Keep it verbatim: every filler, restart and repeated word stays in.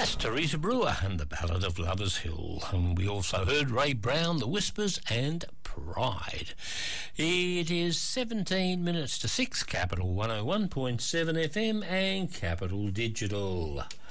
That's Teresa Brewer and the Ballad of Lover's Hill. And we also heard Ray Brown, The Whispers and Pride. It is seventeen minutes to six, Capital one oh one point seven F M and Capital Digital.